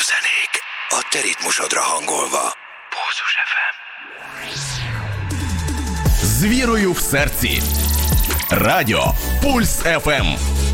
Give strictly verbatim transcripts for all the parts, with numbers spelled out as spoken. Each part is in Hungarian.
zenék, a te ritmusodra hangolva. Pulzus ef em. З вірою в серці. Радіо Пульс еф ем.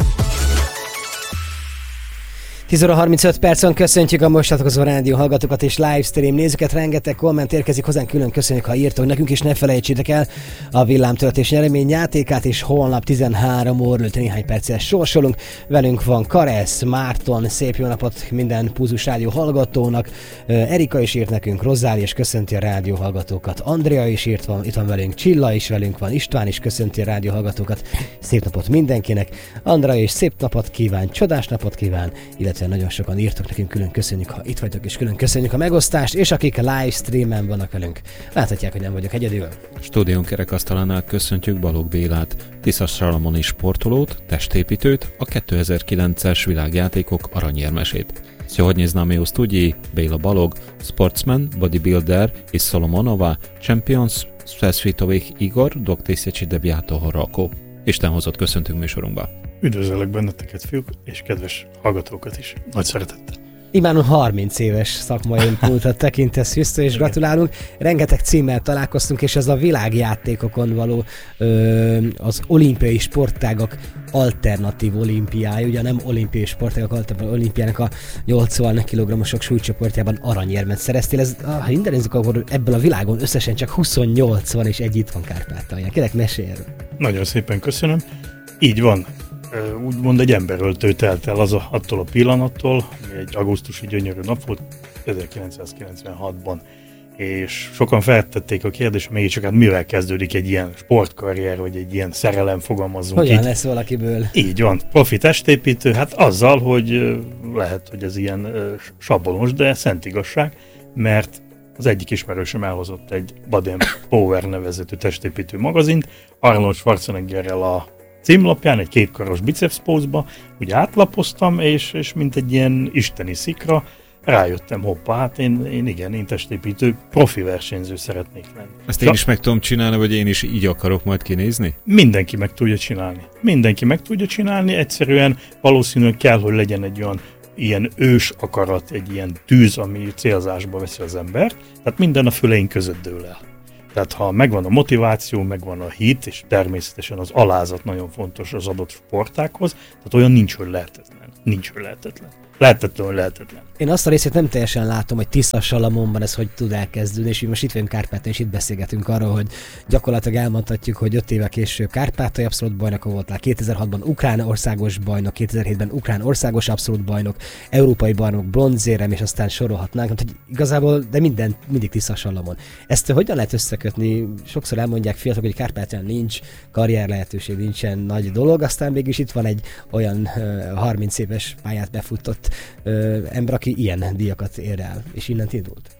tíz óra harmincöt percen köszöntjük a most csatlakozó rádió hallgatókat és livestream nézőket. Rengeteg komment érkezik hozzánk, külön köszönjük, ha írtok nekünk, és ne felejtsétek el a villámtöltés nyeremény játékát, és holnap tizenhárom óra előtt néhány perccel sorsolunk. Velünk van Karesz, Márton, szép jó napot minden Pulzus rádió hallgatónak. Erika is írt nekünk, Rozáli is köszönti a rádió hallgatókat, Andrea is írt, van, itt van velünk, Csilla is velünk van, István is köszönti a rádió hallgatókat. Szép napot mindenkinek. Andrea is szép napot kíván, csodás napot kíván, illetve nagyon sokan írtok nekünk, külön köszönjük, ha itt vagytok, és külön köszönjük a megosztást, és akik livestreamen vannak velünk, láthatják, hogy nem vagyok egyedül. Stúdión kerekasztalánál köszöntjük Balogh Bélát, Tiszas Salamoni sportolót, testépítőt, a kétezer-kilences világjátékok aranyérmesét. Сьогодні з нами у студії Béla Balogh, sportsman, bodybuilder із Соломонова, чемпіон всесвітових ігор дві тисячі дев'ятого року. Isten hozott köszöntünk műsorunkba. Üdvözöllek benneteket, fiúk, és kedves hallgatókat is. Nagy szeretettel. Imánon harminc éves szakmai múltat tekintesz vissza, és gratulálunk. Rengeteg címmel találkoztunk, és ez a világjátékokon való ö, az olimpiai sportágak alternatív olimpiája, ugye nem olimpiai sportágak alternatív olimpiának a nyolcvan kilogrammosok súlycsoportjában aranyérmet szereztél. Ez, ha minden nézzük, akkor ebből a világon összesen csak huszonnyolc van, és egy itt van Kárpátalján. Kérlek, mesélj erről. Nagyon szépen köszönöm. Így van. Úgymond egy emberöltő telt el az a, attól a pillanattól, ami egy augusztusi gyönyörű nap volt ezerkilencszázkilencvenhatban, és sokan feltették a kérdést, mégiscsak hát mivel kezdődik egy ilyen sportkarrier, vagy egy ilyen szerelem, fogalmazunk Hogyan így. lesz valakiből? Így van, profi testépítő, hát azzal, hogy lehet, hogy ez ilyen sablonos, de szent igazság, mert az egyik ismerősöm elhozott egy Body and Power nevezetű testépítő magazint, Arnold Schwarzeneggerrel a címlapján, egy kétkaros biceps pózba, úgy átlapoztam, és, és mint egy ilyen isteni szikra, rájöttem, hoppá, hát én, én igen, én testépítő, profi versenyző szeretnék lenni. Ezt én is meg tudom csinálni, vagy én is így akarok majd kinézni? Mindenki meg tudja csinálni. Mindenki meg tudja csinálni, egyszerűen valószínűleg kell, hogy legyen egy olyan ilyen ős akarat, egy ilyen tűz, ami célzásba veszi az embert, tehát minden a füleink között dől el. Tehát ha megvan a motiváció, megvan a hit, és természetesen az alázat nagyon fontos az adott sportákhoz, tehát olyan nincs, hogy lehetetlen. Nincs, hogy lehetetlen. Lehetetlen, lehetetlen. Én azt a részét nem teljesen látom, hogy Tiszas Salamonban ez hogy tud elkezdődni, és most itt vagyunk Kárpátalján, és itt beszélgetünk arról, hogy gyakorlatilag elmondhatjuk, hogy öt éve később Kárpátaly abszolút bajnoka voltál, kétezer-hatban ukrán országos bajnok, kétezer-hétben ukrán országos abszolút bajnok, európai bajnok, bronzérem, és aztán sorolhatnánk, hogy igazából, de minden mindig Tiszas Salamon. Ezt hogyan lehet összekötni? Sokszor elmondják fiatalok, hogy Kárpátalján nincs karrier lehetőség, nincsen nagy dolog, aztán mégis itt van egy olyan uh, harminc éves pályát befutott uh, ember, aki ilyen díjakat ér el, és innen indult.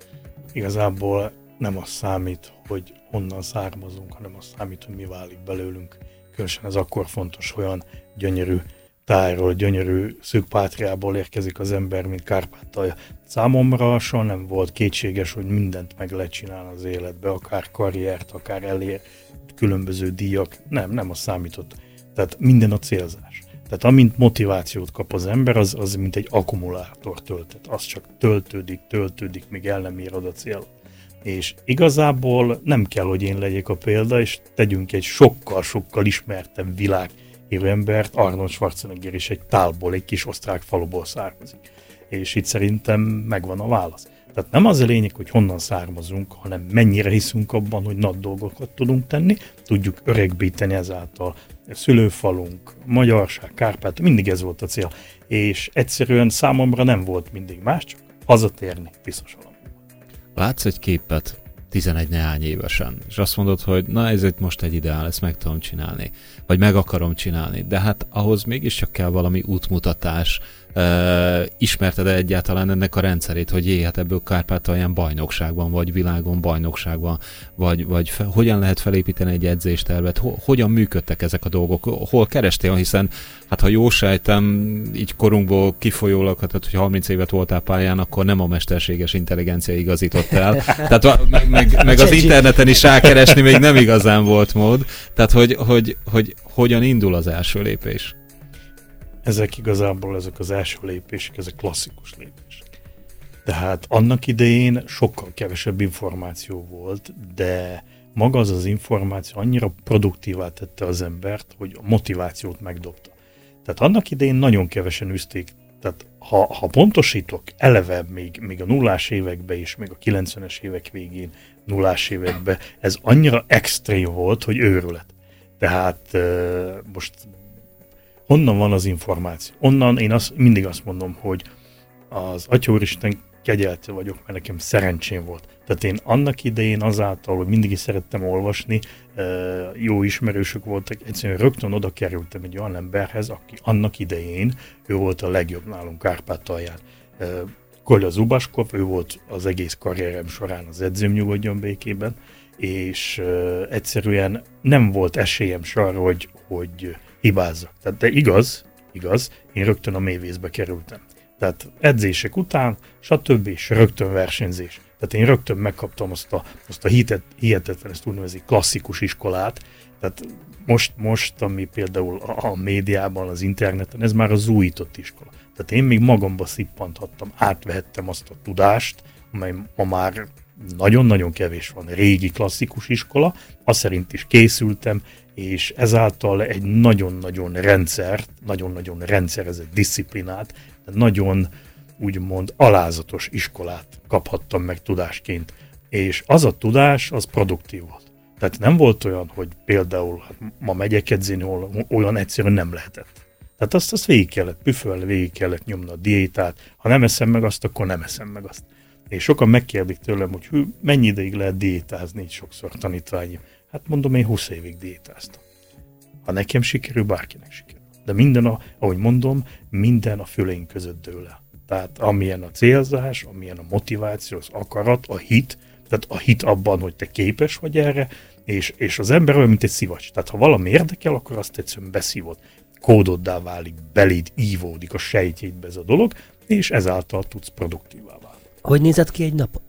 Igazából nem az számít, hogy honnan származunk, hanem az számít, hogy mi válik belőlünk. Különösen ez akkor fontos, olyan gyönyörű tájról, gyönyörű szűk pátriából érkezik az ember, mint Kárpátalja. Számomra soha nem volt kétséges, hogy mindent meg lehet csinálni az életbe, akár karriert, akár elér különböző díjak. Nem, nem az számított. Tehát minden a célzás. Tehát amint motivációt kap az ember, az, az mint egy akkumulátor töltet. Az csak töltődik, töltődik, míg el nem érod a cél. És igazából nem kell, hogy én legyek a példa, és tegyünk egy sokkal-sokkal ismertebb világhírű embert. Arnold Schwarzenegger is egy tálból, egy kis osztrák faluból származik. És itt szerintem megvan a válasz. Tehát nem az a lényeg, hogy honnan származunk, hanem mennyire hiszünk abban, hogy nagy dolgokat tudunk tenni, tudjuk öregbíteni ezáltal szülőfalunk, magyarság, Kárpát, mindig ez volt a cél. És egyszerűen számomra nem volt mindig más, csak hazatérni Tiszas Salamon. Látsz egy képet tizenegy nehány évesen, és azt mondod, hogy na ez itt most egy ideál, ezt meg tudom csinálni, vagy meg akarom csinálni, de hát ahhoz mégiscsak kell valami útmutatás, Uh, ismerted egyáltalán ennek a rendszerét, hogy jé, hát ebből Kárpátalján bajnokságban, vagy világon bajnokságban, vagy, vagy fe, hogyan lehet felépíteni egy edzéstervet, ho, hogyan működtek ezek a dolgok, hol kerestél, hiszen hát ha jól sejtem, így korunkból kifolyólag, hát hogy harminc évet voltál pályán, akkor nem a mesterséges intelligencia igazított el, tehát meg, meg, meg az interneten is rákeresni még nem igazán volt mód, tehát hogy, hogy, hogy hogyan indul az első lépés? Ezek igazából ezek az első lépések, ezek klasszikus lépések. Tehát annak idején sokkal kevesebb információ volt, de maga az az információ annyira produktívá tette az embert, hogy a motivációt megdobta. Tehát annak idején nagyon kevesen üzték. Tehát ha, ha pontosítok, eleve még, még a nullás években és még a kilencvenes évek végén, nullás években, ez annyira extrém volt, hogy őrület. Tehát most honnan van az információ? Onnan én azt, mindig azt mondom, hogy az Atya Úristen kegyelte vagyok, mert nekem szerencsém volt. Tehát én annak idején azáltal, hogy mindig is szerettem olvasni, jó ismerősök voltak, egyszerűen rögtön oda kerültem egy olyan emberhez, aki annak idején, ő volt a legjobb nálunk Kárpátalján. Kolya Zubaskov, ő volt az egész karrierem során az edzőm, nyugodjon békében, és egyszerűen nem volt esélyem se arra, hogy, hogy hibázzak. Tehát de igaz, igaz, én rögtön a mélyvízbe kerültem. Tehát edzések után, stb. És rögtön versenyzés. Tehát én rögtön megkaptam azt a, azt a hitet, hihetetlen, ezt úgynevezik klasszikus iskolát. Tehát most, most, ami például a, a médiában, az interneten, ez már az újított iskola. Tehát én még magamba szippanthattam, átvehettem azt a tudást, amely ma már nagyon-nagyon kevés van, régi klasszikus iskola, azt szerint is készültem, és ezáltal egy nagyon-nagyon rendszert, nagyon-nagyon rendszerezett disziplinát, nagyon úgymond alázatos iskolát kaphattam meg tudásként. És az a tudás, az produktív volt. Tehát nem volt olyan, hogy például hát ma megyek edzeni, olyan egyszerűen nem lehetett. Tehát azt, azt végig kellett püfölni, végig kellett nyomni a diétát. Ha nem eszem meg azt, akkor nem eszem meg azt. És sokan megkérdik tőlem, hogy hű, mennyi ideig lehet diétázni, így sokszor tanítványim. Hát mondom, én húsz évig diétáztam. Ha nekem sikerül, bárkinek sikerül. De minden, a, ahogy mondom, minden a füleink között dől el. Tehát amilyen a célzás, amilyen a motiváció, az akarat, a hit, tehát a hit abban, hogy te képes vagy erre, és, és az ember olyan, mint egy szivacs. Tehát ha valami érdekel, akkor azt egyszerűen beszívod. Kódoddá válik, beléd ívódik a sejtjétbe ez a dolog, és ezáltal tudsz produktívá válni. Hogy nézett ki egy napot?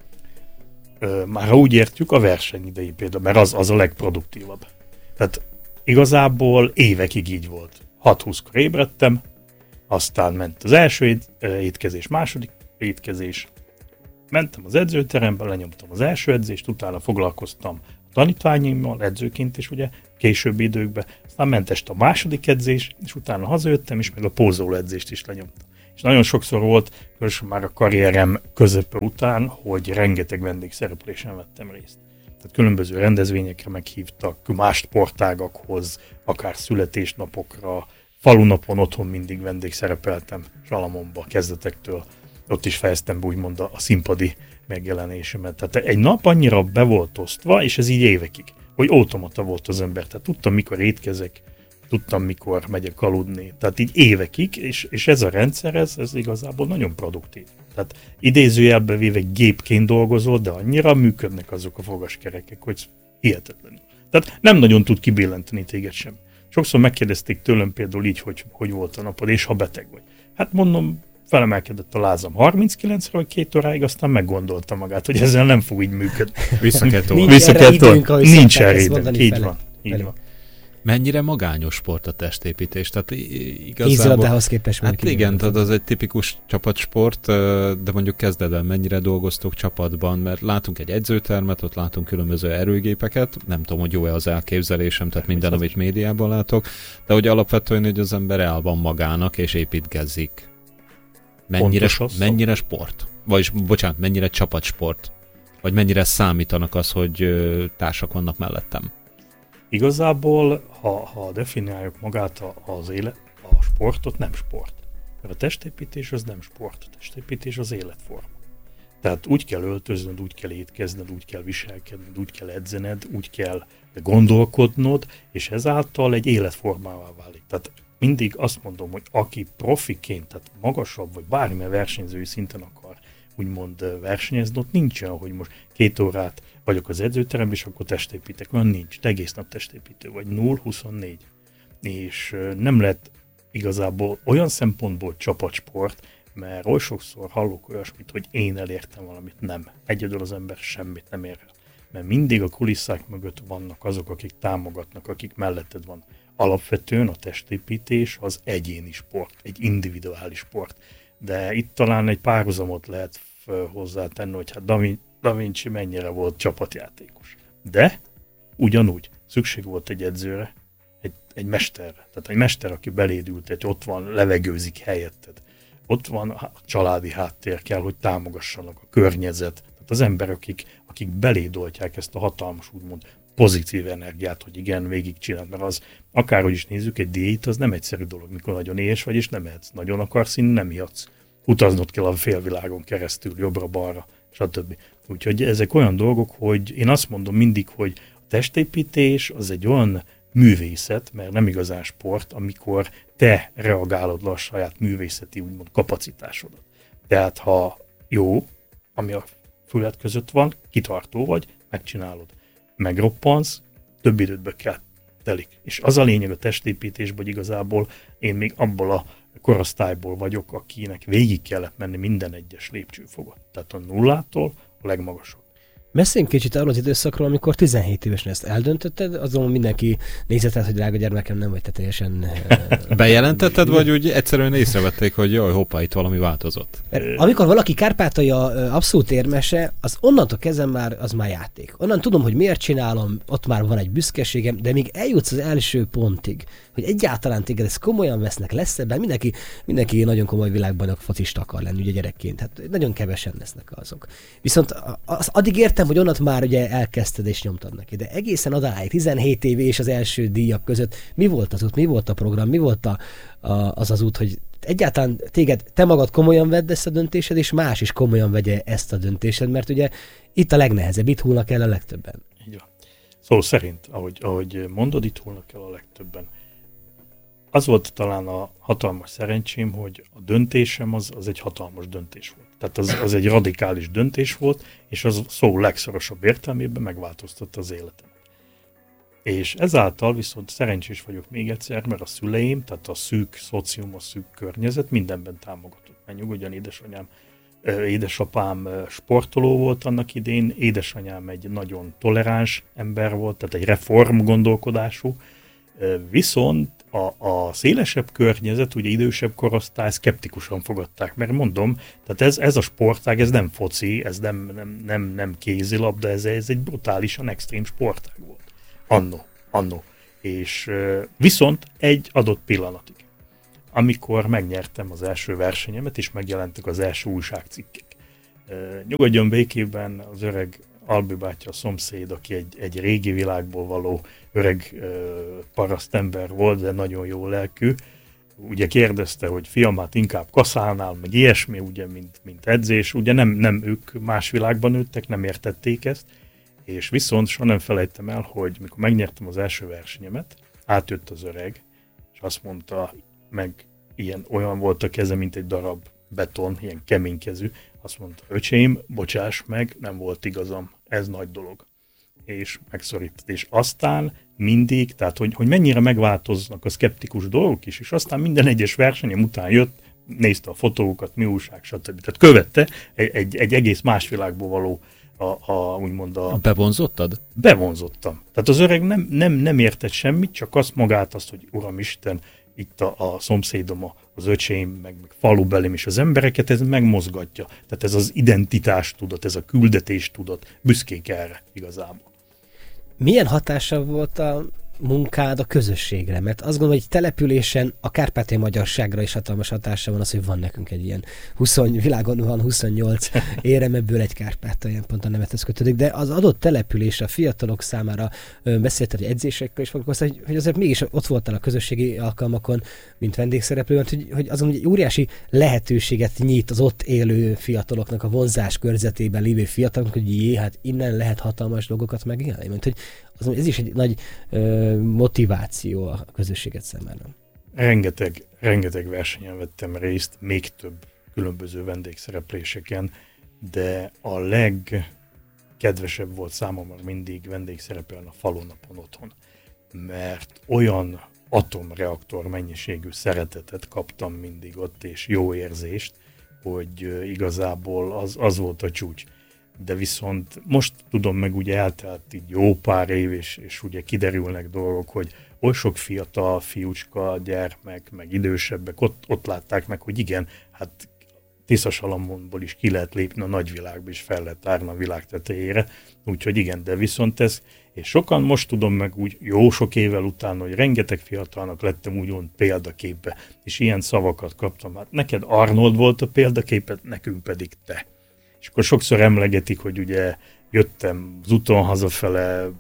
Már ha úgy értjük, a verseny idején például, mert az, az a legproduktívabb. Tehát igazából évekig így volt. hat-húszkor ébredtem, aztán ment az első ét, étkezés, második étkezés, mentem az edzőterembe, lenyomtam az első edzést, utána foglalkoztam a tanítványaimmal, edzőként is ugye, későbbi időkben, aztán ment este a második edzés, és utána hazajöttem, és meg a pózoló edzést is lenyomtam. És nagyon sokszor volt, különösen már a karrierem közepe után, hogy rengeteg vendégszereplésen vettem részt. Tehát különböző rendezvényekre meghívtak, más sportágakhoz, akár születésnapokra, falunapon otthon mindig vendégszerepeltem Salamonba kezdetektől. Ott is fejeztem be úgymond a, a színpadi megjelenésemet. Tehát egy nap annyira be volt osztva, és ez így évekig, hogy automata volt az ember. Tehát tudtam, mikor étkezek, tudtam, mikor megyek aludni. Tehát így évekig, és, és ez a rendszer, ez, ez igazából nagyon produktív. Tehát idézőjelbe véve gépként dolgozol, de annyira működnek azok a fogaskerekek, hogy hihetetlenül. Tehát nem nagyon tud kibillenteni téged sem. Sokszor megkérdezték tőlem például így, hogy hogy volt a napod, és ha beteg vagy. Hát mondom, felemelkedett a lázam harminckilencre, vagy két óráig, aztán meggondolta magát, hogy ezzel nem fog így működni. Vissza kell tolni. Nincs Vissza erre kell időnk, tolni. ahogy Nincs szokták erre ezt időnk. mondani Így fele. van. Így Fele. van. Mennyire magányos sport a testépítés? Tehát igazából... Vízilabdához képest Hát mondjuk. igen, tehát az egy tipikus csapatsport, de mondjuk kezdetben mennyire dolgoztok csapatban, mert látunk egy edzőtermet, ott látunk különböző erőgépeket, nem tudom, hogy jó-e az elképzelésem, tehát minden, amit médiában látok, de hogy alapvetően, hogy az ember el van magának és építkezik. Mennyire, mennyire sport? Vagyis, bocsánat, mennyire csapatsport? Vagy mennyire számítanak az, hogy társak vannak mellettem? Igazából, ha, ha definiáljuk magát az élet, a sportot, nem sport. Mert a testépítés az nem sport, a testépítés az életforma. Tehát úgy kell öltöznöd, úgy kell étkezned, úgy kell viselkedned, úgy kell edzened, úgy kell gondolkodnod, és ezáltal egy életformává válik. Tehát mindig azt mondom, hogy aki profiként, tehát magasabb, vagy bármilyen versenyzői szinten akar úgymond versenyezni, ott nincsen, hogy most két órát vagyok az edzőteremben, és akkor testépítek. Olyan nincs, te egész nap testépítő vagy, nulla huszonnégy. És nem lett igazából olyan szempontból csapatsport, mert oly sokszor hallok olyasmit, hogy én elértem valamit, nem. Egyedül az ember semmit nem ér el. Mert mindig a kulisszák mögött vannak azok, akik támogatnak, akik melletted van. Alapvetően a testépítés az egyéni sport, egy individuális sport. De itt talán egy párhuzamot lehet hozzátenni, hogy hát Da Vinci mennyire volt csapatjátékos. De ugyanúgy szükség volt egy edzőre, egy, egy mesterre. Tehát egy mester, aki beléd ült, egy ott van, levegőzik helyetted. Ott van a családi háttér, kell, hogy támogassanak a környezet. Tehát az emberek, akik, akik beléd oltják ezt a hatalmas, úgymond pozitív energiát, hogy igen, végigcsinálni, mert az, akárhogy is nézzük, egy diét az nem egyszerű dolog, mikor nagyon éhes vagy, és nem ehetsz. Nagyon akarsz inni, nem ihatsz. Utaznod kell a félvilágon keresztül, jobbra-balra, stb. Úgyhogy ezek olyan dolgok, hogy én azt mondom mindig, hogy a testépítés az egy olyan művészet, mert nem igazán sport, amikor te reagálod le a saját művészeti úgymond kapacitásodat. Tehát ha jó, ami a füled között van, kitartó vagy, megcsinálod. Megroppansz, több idődbe kell telik. És az a lényeg a testépítésben, hogy igazából én még abból a korosztályból vagyok, akinek végig kellett menni minden egyes lépcsőfogat. Tehát a nullától a legmagasabb. Beszéljünk kicsit arról az időszakról, amikor tizenhét évesen ezt eldöntötted, azon mindenki nézett, hogy drága gyermekem, nem vagy te teljesen... Bejelentetted, vagy úgy egyszerűen észrevették, hogy jaj, hoppá, itt valami változott? Mert amikor valaki Kárpátalja abszolút érmese, az onnantól kezdve már, az már játék. Onnan tudom, hogy miért csinálom, ott már van egy büszkeségem, de még eljutsz az első pontig, hogy egyáltalán téged ezt komolyan vesznek, lesz ebben, mindenki, mindenki nagyon komoly világbajnok focista akar lenni, ugye gyerekként, hát nagyon kevesen lesznek azok. Viszont az, addig értem, hogy onnat már ugye elkezdted és nyomtad neki, de egészen odáig, tizenhét év és az első díjak között, mi volt az út, mi volt a program, mi volt a, a, az az út, hogy egyáltalán téged, te magad komolyan vedd ezt a döntésed, és más is komolyan vegye ezt a döntésed, mert ugye itt a legnehezebb, itt hullnak el a legtöbben. Így van. Szó szerint, ahogy, ahogy mondod, itt hullnak el a legtöbben. Az volt talán a hatalmas szerencsém, hogy a döntésem az, az egy hatalmas döntés volt. Tehát az, az egy radikális döntés volt, és az szó legszorosabb értelmében megváltoztatta az életemet. És ezáltal viszont szerencsés vagyok még egyszer, mert a szüleim, tehát a szűk szocium, a szűk környezet mindenben támogatott. Mert nyugodjan, édesanyám, édesapám sportoló volt annak idén, édesanyám egy nagyon toleráns ember volt, tehát egy reform gondolkodású, viszont a, a szélesebb környezet, ugye idősebb korosztály szkeptikusan fogadták, mert mondom, tehát ez, ez a sportág, ez nem foci, ez nem, nem, nem, nem kézilabda, ez, ez egy brutálisan extrém sportág volt. Anno, anno. És viszont egy adott pillanatig, amikor megnyertem az első versenyemet, és megjelentek az első újságcikkek. Nyugodjon békében az öreg Albi bátya, a szomszéd, aki egy, egy régi világból való öreg uh, parasztember volt, de nagyon jó lelkű. Ugye kérdezte, hogy fiamát inkább kaszálnál, meg ilyesmi, ugye, mint, mint edzés. Ugye nem, nem ők más világban nőttek, nem értették ezt. És viszont soha nem felejtem el, hogy mikor megnyertem az első versenyemet, átjött az öreg, és azt mondta, meg ilyen, olyan volt a keze, mint egy darab beton, ilyen keménykezű. Azt mondta, öcsém, bocsáss meg, nem volt igazam, ez nagy dolog. És megszorített. És aztán mindig, tehát hogy, hogy mennyire megváltoznak a szkeptikus dolgok is, és aztán minden egyes versenyem után jött, nézte a fotókat, mi újság, stb. Tehát követte egy, egy, egy egész más világból való a, a úgymond a... Bevonzottad? Bevonzottam. Tehát az öreg nem, nem, nem értett semmit, csak azt magát, azt, hogy Uramisten, itt a, a szomszédom, az öcsém, meg, meg falubelém és az embereket, ez megmozgatja. Tehát ez az identitástudat, ez a küldetéstudat, büszkék erre igazából. Milyen hatása volt a munkád a közösségre? Mert azt gondolom, hogy egy településen a kárpátaljai magyarságra is hatalmas hatása van az, hogy van nekünk egy ilyen húsz, világon van huszonnyolc érem, ebből egy Kárpátalján, pont a nevethez kötődik, de az adott településre, a fiatalok számára beszélted, hogy edzésekkel is foglalkoztál, hogy, hogy azért mégis ott voltál a közösségi alkalmakon, mint vendégszereplő, mert hogy, hogy azon egy óriási lehetőséget nyit az ott élő fiataloknak, a vonzás körzetében lévő fiataloknak, hogy jé, hát innen lehet hatalmas dolgokat megélni. Mert hogy azon, ez is egy nagy ö, motiváció a közösséget számára. Rengeteg, rengeteg versenyen vettem részt, még több különböző vendégszerepléseken, de a legkedvesebb volt számomra mindig vendégszerepelni a falunapon otthon, mert olyan atomreaktor mennyiségű szeretetet kaptam mindig ott, és jó érzést, hogy igazából az, az volt a csúcs. De viszont most tudom meg, ugye eltelt így jó pár év, és, és ugye kiderülnek dolgok, hogy oly sok fiatal fiúcska, gyermek, meg idősebbek ott, ott látták meg, hogy igen, hát Tiszasalammonból is ki lehet lépni a nagyvilágba, és fel lehet tárni a világ tetejére. Úgyhogy igen, de viszont ez, és sokan most tudom meg úgy jó sok évvel utána, hogy rengeteg fiatalnak lettem úgymond példaképe, és ilyen szavakat kaptam. Hát neked Arnold volt a példaképet, nekünk pedig te. És akkor sokszor emlegetik, hogy ugye jöttem az úton hazafele,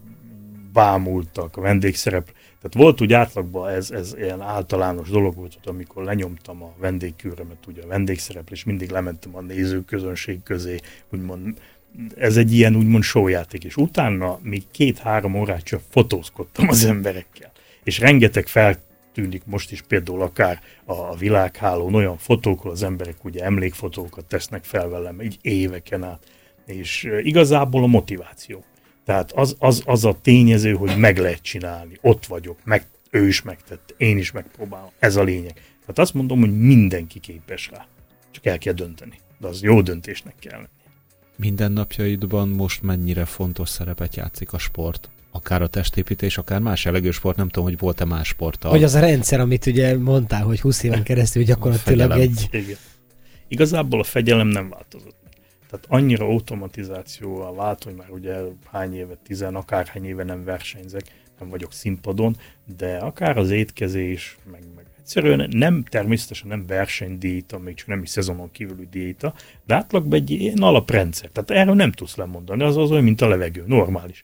bámultak a vendégszereplő. Tehát volt úgy átlagban, ez, ez ilyen általános dolog volt, amikor lenyomtam a vendégkőremet, ugye a vendégszereplés, mindig lementem a nézőközönség közé, úgymond, ez egy ilyen úgymond showjáték, és utána még két-három órát csak fotózkodtam az emberekkel. És rengeteg feltűnik most is például akár a világhálón olyan fotókról, az emberek ugye emlékfotókat tesznek fel velem, így éveken át, és igazából a motiváció. Tehát az, az, az a tényező, hogy meg lehet csinálni, ott vagyok, meg, ő is megtette, én is megpróbálom, ez a lényeg. Tehát azt mondom, hogy mindenki képes rá, csak el kell dönteni, de az jó döntésnek kell lenni. Mindennapjaidban most mennyire fontos szerepet játszik a sport? Akár a testépítés, akár más jellegű sport, nem tudom, hogy volt-e más sporttal. Hogy az a rendszer, amit ugye mondtál, hogy húsz éven keresztül gyakorlatilag egy... Igen. Igazából a fegyelem nem változott. Tehát annyira automatizációval vált, hogy már ugye hány éve, tizen, akárhány éve nem versenyzek, nem vagyok színpadon, de akár az étkezés, meg, meg egyszerűen nem, természetesen nem versenydiéta, még csak nem is szezonon kívüli diéta, de átlagban egy ilyen alaprendszer. Tehát erről nem tudsz lemondani, az az olyan, mint a levegő, normális.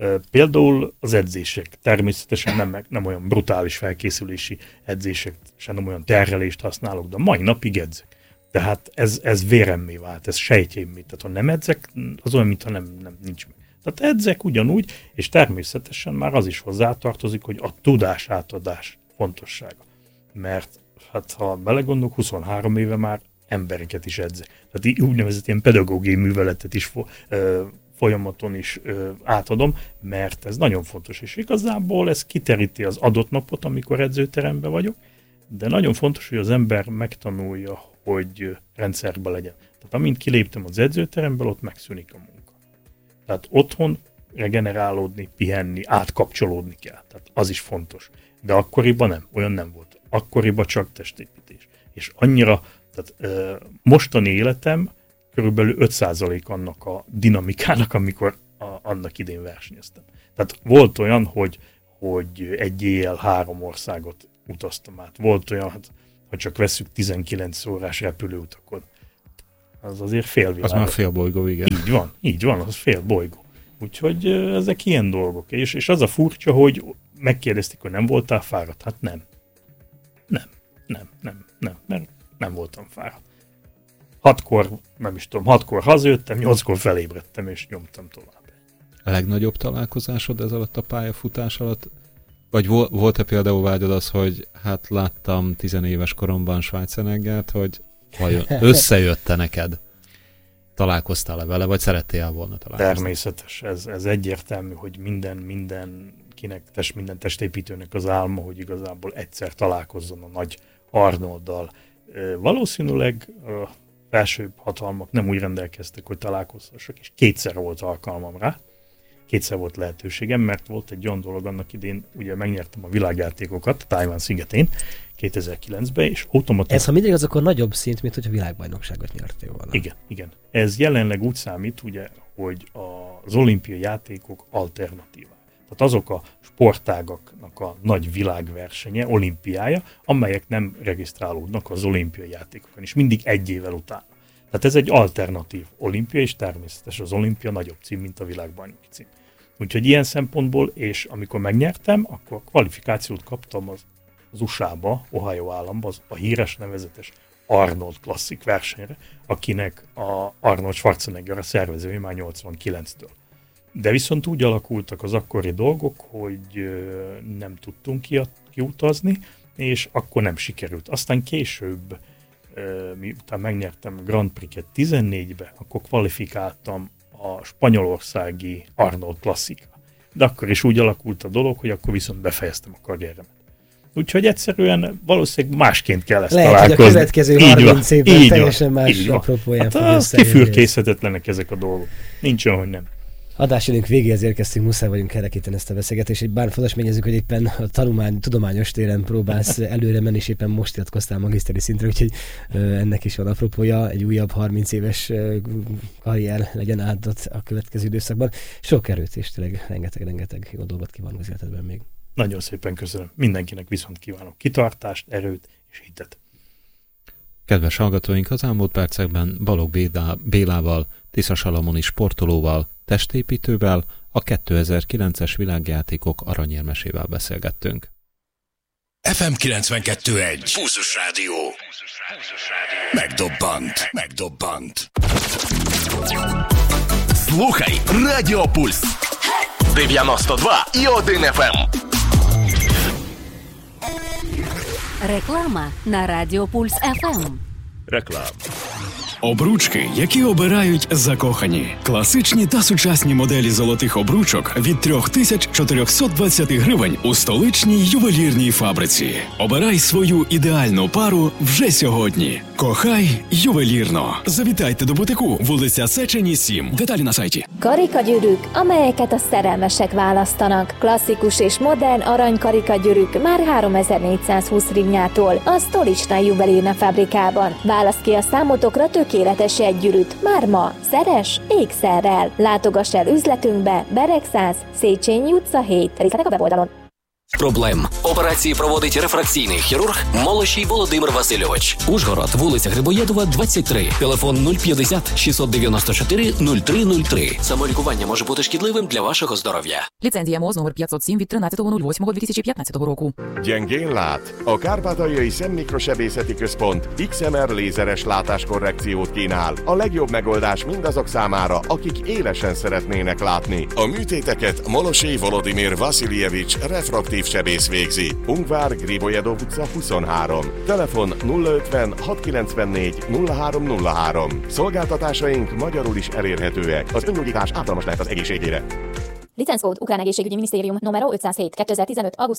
Például az edzések, természetesen nem, nem olyan brutális felkészülési edzések, sem nem olyan terhelést használok, de mai napig edzek. Tehát ez, ez véremmé vált, ez sejtjémmé. Tehát ha nem edzek, az olyan, mintha nem, nem nincs meg. Tehát edzek ugyanúgy, és természetesen már az is hozzátartozik, hogy a tudás átadás fontossága. Mert hát ha belegondolok, huszonhárom éve már embereket is edzek. Tehát úgynevezett ilyen pedagógiai műveletet is fo, ö, folyamaton is ö, átadom, mert ez nagyon fontos. És igazából ez kiteríti az adott napot, amikor edzőteremben vagyok, de nagyon fontos, hogy az ember megtanulja, hogy rendszerben legyen. Tehát amint kiléptem az edzőteremből, ott megszűnik a munka. Tehát otthon regenerálódni, pihenni, átkapcsolódni kell. Tehát az is fontos. De akkoriban nem, olyan nem volt. Akkoriban csak testépítés. És annyira, tehát ö, mostani életem körülbelül öt százalék annak a dinamikának, amikor a, annak idén versenyeztem. Tehát volt olyan, hogy, hogy egy éjjel három országot utaztam át. Volt olyan, hát, ha csak vesszük tizenkilenc órás repülőutakon. Az azért fél világ. Az már fél bolygó, igen. Így van, így van, az fél bolygó. Úgyhogy ezek ilyen dolgok. És, és az a furcsa, hogy megkérdezték, hogy nem voltál fáradt? Hát nem. Nem, nem, nem, nem, mert nem voltam fáradt. Hatkor, nem is tudom, hatkor hazajöttem, nyolckor felébredtem, és nyomtam tovább. A legnagyobb találkozásod ez alatt a pályafutás alatt? Vagy volt-e például vágyad az, hogy hát láttam tizenéves koromban Schwarzeneggert, hogy vajon összejött-e neked? Találkoztál-e vele, vagy szerettél volna találkozni? Természetes, ez, ez egyértelmű, hogy minden, mindenkinek, test, minden testépítőnek az álma, hogy igazából egyszer találkozzon a nagy Arnolddal. Valószínűleg a felsőbb hatalmak nem úgy rendelkeztek, hogy találkozhassak, és kétszer volt alkalmam rá. Kétszer volt lehetőségem, mert volt egy olyan dolog annak idén, ugye megnyertem a világjátékokat Tájván szigetén kétezer-kilencben, és automatikusan... Ez ha mindig az akkor nagyobb szint, mint hogy a világbajnokságot nyertél volna. Igen, igen. Ez jelenleg úgy számít, ugye, hogy az olimpiai játékok alternatívák. Tehát azok a sportágaknak a nagy világversenye, olimpiája, amelyek nem regisztrálódnak az olimpiai játékokon, és mindig egy évvel utána. Tehát ez egy alternatív olimpia, és természetesen az olimpia nagyobb cím, mint a világbajnoki cím. Úgyhogy ilyen szempontból, és amikor megnyertem, akkor kvalifikációt kaptam az, az u es á-ba, Ohio államban, az a híres nevezetes Arnold Classic versenyre, akinek a Arnold Schwarzenegger a szervezője már nyolcvankilenctől. De viszont úgy alakultak az akkori dolgok, hogy nem tudtunk kiutazni, és akkor nem sikerült. Aztán később, miután megnyertem a Grand Prix-et tizennégybe, akkor kvalifikáltam a spanyolországi Arnold Classic-ra. De akkor is úgy alakult a dolog, hogy akkor viszont befejeztem a karrieremet. Úgyhogy egyszerűen valószínűleg másként kell ezt lehet, találkozni. Lehet, hogy a következő harminc évben teljesen más apropóján fog hát, összejönni. kifürkészhetetlenek ezek a dolgok. Nincs olyan, hogy nem. Adásidőnk végéhez érkeztünk, muszáj vagyunk kerekíteni ezt a beszélgetést. Egy bár fontos megjegyzünk, hogy éppen a tanulmány, tudományos téren próbálsz előre menni, és éppen most iratkoztál magiszteri szintre, úgyhogy ennek is van apropója, egy újabb harminc éves karrier legyen áldott a következő időszakban. Sok erőt és tényleg rengeteg-rengeteg jó dolgot kívánok az életedben még. Nagyon szépen köszönöm. Mindenkinek viszont kívánok kitartást, erőt és hitet. Kedves hallgatóink, az elmúlt percekben Balogh Bélával, Tisza Salamoni sportolóval, testépítővel, a kétezer-kilences világjátékok aranyérmesével beszélgettünk. ef em kilencvenkettő egy Pulzus Rádió. Megdobbant, megdobbant. Слухай Радіо Пульс. дев'яносто два і один еф ем. Реклама на Радіо Пульс еф ем. Реклама. Обручки, які обирають закохані. Класичні та сучасні моделі золотих обручок від три тисячі чотириста двадцять гривень у столичній ювелірній фабриці. Обирай свою ідеальну пару вже сьогодні. Кохай ювелірно. Завітайте до бутику, вулиця Széchenyi сім. Деталі на сайті. Karikagyűrűk, amelyeket a szerelmesek választanak. Klasszikus és modern aranykarikagyűrűk már háromezer-négyszázhúsz hrivnyától a Stolicznai Juvelírna fabrikában. Választ ki a számotokra tökéletes jegygyűrűt már ma. Szeres ékszerrel. Látogass el üzletünkbe, Bereg száz, Széchenyi utca hét. Részletek a weboldalon. Проблем. Операції проводить рефракційний хірург Молощій Володимир Васильович. Ужгород, вулиця Грибоєдова, двадцять три. Телефон нуль п'ятдесят шістсот дев'яносто чотири нуль три нуль три. Самолікування може бути шкідливим для вашого здоров'я. Ліцензія МОЗ номер п'ятсот сім від тринадцятого восьмого дві тисячі п'ятнадцятого року. Gyengén lát? A Kárpátaljai Szemmikrosebészeti Központ iksz em er lézeres látáskorrekciót kínál. A legjobb megoldás mindazok számára, akik élesen szeretnének látni. A műtéteket Molosey Volodymyr Vasiljevics refraktív sebész végzi. Ungvár Gribojedov utca huszonhárom. Telefon nulla ötven hatszázkilencvennégy nulla három nulla három. Szolgáltatásaink magyarul is elérhetőek. Az öngyógyítás ártalmas lehet az egészségére. Licenckód Ukrán Egészségügyi Minisztérium numero ötszázhét kétezer-tizenöt. augusztus